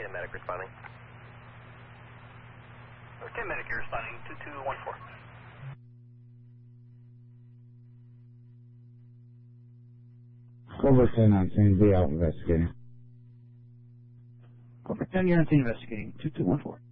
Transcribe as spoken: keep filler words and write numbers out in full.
ten medic responding. ten medic, you're responding, two two one four. Cobra ten on scene, be out investigating. Cobra ten, you're on scene investigating, two two one four.